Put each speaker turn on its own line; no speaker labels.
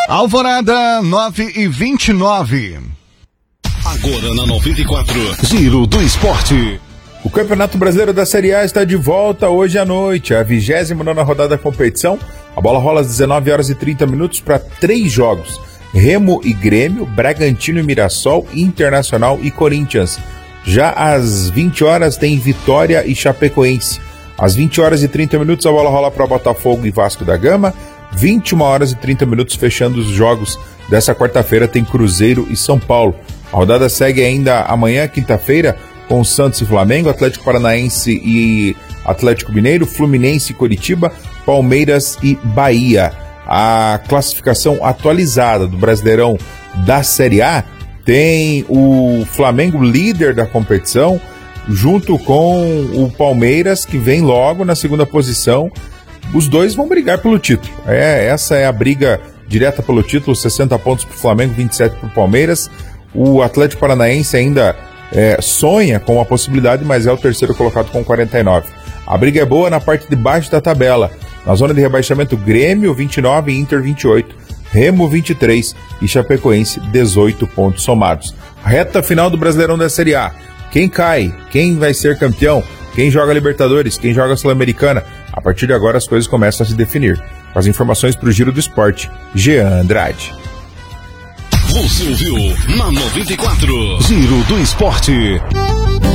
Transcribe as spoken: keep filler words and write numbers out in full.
Alvorada, nove e vinte e nove.
Agora na noventa e quatro, Giro do Esporte.
O Campeonato Brasileiro da Série A está de volta hoje à noite, a vigésima nona rodada da competição. A bola rola às dezenove horas e trinta minutos para três jogos: Remo e Grêmio, Bragantino e Mirassol, Internacional e Corinthians. Já às vinte horas tem Vitória e Chapecoense. Às vinte horas e trinta minutos a bola rola para Botafogo e Vasco da Gama. vinte e uma horas e trinta minutos fechando os jogos dessa quarta-feira tem Cruzeiro e São Paulo. A rodada segue ainda amanhã, quinta-feira, com Santos e Flamengo, Atlético Paranaense e Atlético Mineiro, Fluminense e Coritiba, Palmeiras e Bahia. A classificação atualizada do Brasileirão da Série A tem o Flamengo líder da competição, junto com o Palmeiras, que vem logo na segunda posição. Os dois vão brigar pelo título. É, essa é a briga direta pelo título, sessenta pontos para o Flamengo, vinte e sete para o Palmeiras. O Atlético Paranaense ainda é, sonha com a possibilidade, mas é o terceiro colocado com quarenta e nove. A briga é boa na parte de baixo da tabela. Na zona de rebaixamento, Grêmio vinte e nove, Inter vinte e oito, Remo vinte e três e Chapecoense dezoito pontos somados. Reta final do Brasileirão da Série A. Quem cai? Quem vai ser campeão? Quem joga Libertadores? Quem joga Sul-Americana? A partir de agora as coisas começam a se definir. Com as informações para o Giro do Esporte, Jean Andrade.
Você ouviu na noventa e quatro, Giro do Esporte.